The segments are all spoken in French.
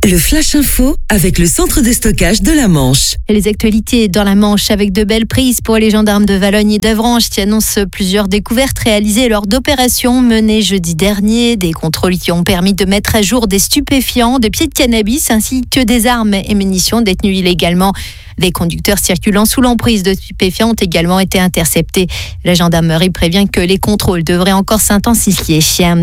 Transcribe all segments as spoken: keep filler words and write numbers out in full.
Le Flash Info avec le centre de stockage de la Manche. Et les actualités dans la Manche avec de belles prises pour les gendarmes de Valognes et d'Avranches qui annoncent plusieurs découvertes réalisées lors d'opérations menées jeudi dernier. Des contrôles qui ont permis de mettre à jour des stupéfiants, des pieds de cannabis ainsi que des armes et munitions détenues illégalement. Des conducteurs circulant sous l'emprise de stupéfiants ont également été interceptés. La gendarmerie prévient que les contrôles devraient encore s'intensifier.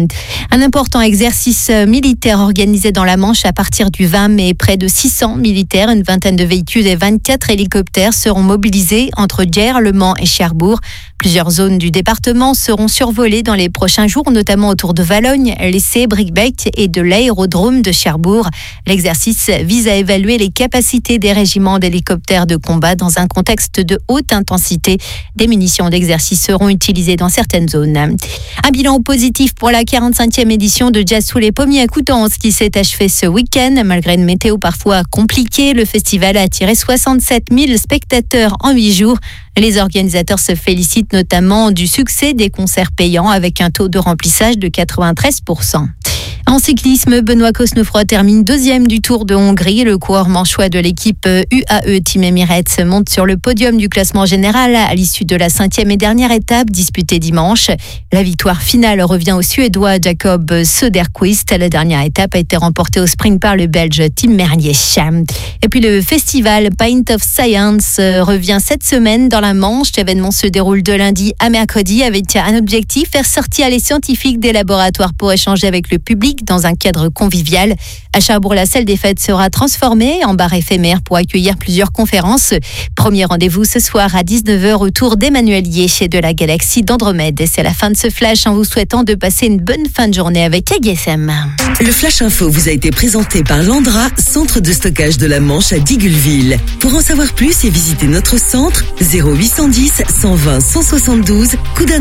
Un important exercice militaire organisé dans la Manche à partir du vingt mai. Près de six cents militaires, une vingtaine de véhicules et vingt-quatre hélicoptères seront mobilisés entre Gers, Le Mans et Cherbourg. Plusieurs zones du département seront survolées dans les prochains jours, notamment autour de Valognes, l'Essé, Bricbec et de l'aérodrome de Cherbourg. L'exercice vise à évaluer les capacités des régiments d'hélicoptères de combat dans un contexte de haute intensité. Des munitions d'exercice seront utilisées dans certaines zones. Un bilan positif pour la quarante-cinquième édition de Jazz sous les pommiers à Coutances qui s'est achevée ce week-end. Malgré une météo parfois compliquée, le festival a attiré soixante-sept mille spectateurs en huit jours. Les organisateurs se félicitent notamment du succès des concerts payants avec un taux de remplissage de quatre-vingt-treize pour cent. En cyclisme, Benoît Cosnefroy termine deuxième du Tour de Hongrie. Le coureur manchois de l'équipe U A E Team Emirates monte sur le podium du classement général à l'issue de la cinquième et dernière étape disputée dimanche. La victoire finale revient au Suédois Jacob Söderqvist. La dernière étape a été remportée au sprint par le Belge Tim Merlier. Et puis le festival Pint of Science revient cette semaine dans la Manche. L'événement se déroule de lundi à mercredi avec un objectif, faire sortir les scientifiques des laboratoires pour échanger avec le public dans un cadre convivial. À Cherbourg, la salle des fêtes sera transformée en bar éphémère pour accueillir plusieurs conférences. Premier rendez-vous ce soir à dix-neuf heures autour d'Emmanuel Yé de la galaxie d'Andromède. Et c'est la fin de ce flash en vous souhaitant de passer une bonne fin de journée avec A G S M. Le Flash Info vous a été présenté par Landra, centre de stockage de la Manche à Digueulville. Pour en savoir plus et visiter notre centre, zéro huit cent dix, cent vingt, cent soixante-douze, Coudances.